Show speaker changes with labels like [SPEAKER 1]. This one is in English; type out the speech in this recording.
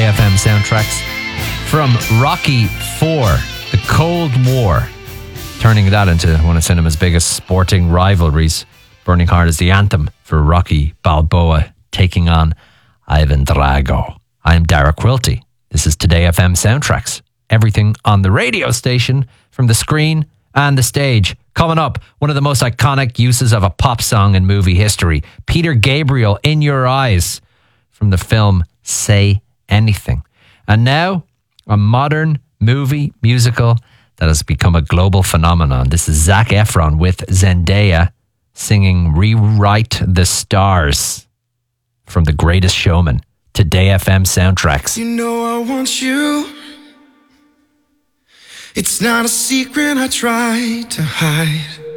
[SPEAKER 1] FM soundtracks from Rocky IV, the Cold War, turning that into one of cinema's biggest sporting rivalries. Burning Heart is the anthem for Rocky Balboa taking on Ivan Drago. I'm Dara Quilty. This is Today FM Soundtracks. Everything on the radio station, from the screen and the stage. Coming up, one of the most iconic uses of a pop song in movie history. Peter Gabriel, In Your Eyes, from the film Say Anything. And now, a modern movie musical that has become a global phenomenon. This is Zac Efron with Zendaya singing Rewrite the Stars from The Greatest Showman. Today FM Soundtracks.
[SPEAKER 2] You know I want you. It's not a secret I try to hide.